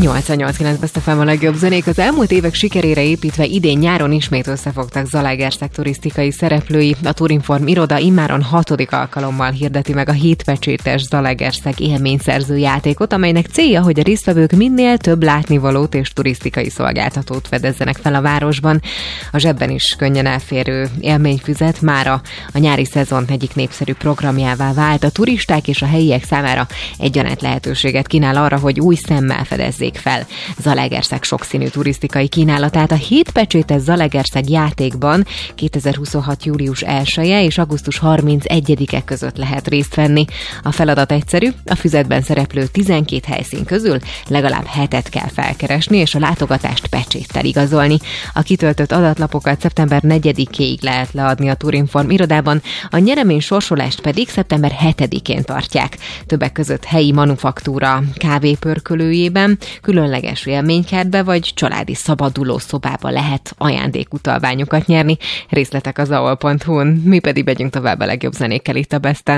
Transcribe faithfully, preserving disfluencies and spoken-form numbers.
nyolcvannyolc kilenc Best ef em a legjobb zenék. Az elmúlt évek sikerére építve idén nyáron ismét összefogtak Zalaegerszeg turisztikai szereplői. A Turinform iroda immáron hatodik alkalommal hirdeti meg a hétpecsétes Zalaegerszeg élményszerző játékot, amelynek célja, hogy a résztvevők minél több látnivalót és turisztikai szolgáltatót fedezzenek fel a városban. A zsebben is könnyen elférő élményfüzet mára a nyári szezon egyik népszerű programjává vált. A turisták és a helyiek számára egyaránt lehetőséget kínál arra, hogy új szemmel fedezzék fel Zalaegerszeg sokszínű turisztikai kínálatát. A hétpecsétes Zalaegerszeg játékban kétezer-huszonhat július elseje és augusztus harmincegyedike között lehet részt venni. A feladat egyszerű, a füzetben szereplő tizenkét helyszín közül legalább hetet kell felkeresni, és a látogatást pecséttel igazolni. A kitöltött adatlapokat szeptember negyedikéig lehet leadni a Turinform irodában, a nyeremény sorsolást pedig szeptember hetedikén tartják. Többek között helyi manufaktúra kávépörkölőjében, különleges élménykertbe vagy családi szabaduló szobába lehet ajándékutalványokat nyerni. Részletek az a o l pont hu-n, mi pedig megyünk tovább a legjobb zenékkel itt a Besten.